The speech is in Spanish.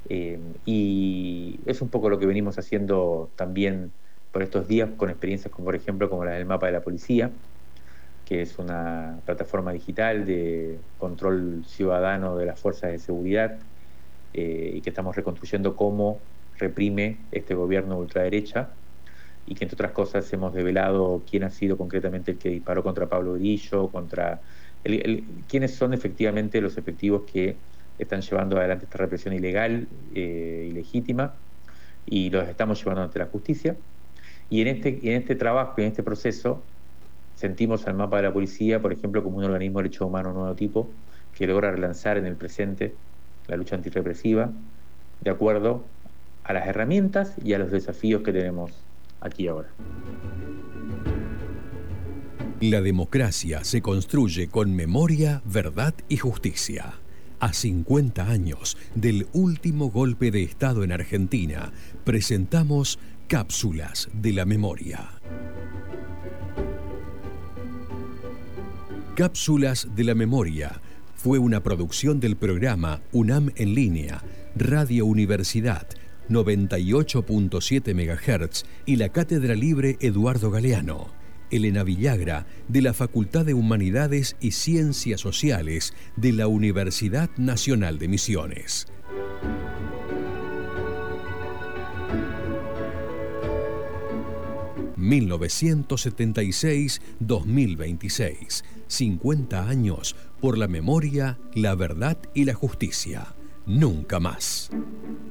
Y es un poco lo que venimos haciendo también por estos días con experiencias como, por ejemplo, como la del mapa de la policía, que es una plataforma digital de control ciudadano de las fuerzas de seguridad, y que estamos reconstruyendo cómo reprime este gobierno de ultraderecha, y que entre otras cosas hemos develado quién ha sido concretamente el que disparó contra Pablo Grillo, quiénes son efectivamente los efectivos que están llevando adelante esta represión ilegal, ilegítima, y los estamos llevando ante la justicia. Y en este trabajo y en este proceso sentimos al mapa de la policía, por ejemplo, como un organismo de derechos humanos nuevo tipo, que logra relanzar en el presente la lucha antirrepresiva de acuerdo a las herramientas y a los desafíos que tenemos aquí ahora. La democracia se construye con memoria, verdad y justicia. A 50 años del último golpe de Estado en Argentina, presentamos Cápsulas de la Memoria. Cápsulas de la Memoria fue una producción del programa UNAM en línea, Radio Universidad, 98.7 MHz y la Cátedra Libre Eduardo Galeano. Elena Villagra, de la Facultad de Humanidades y Ciencias Sociales de la Universidad Nacional de Misiones. (1976-2026) 50 años por la memoria, la verdad y la justicia. Nunca más.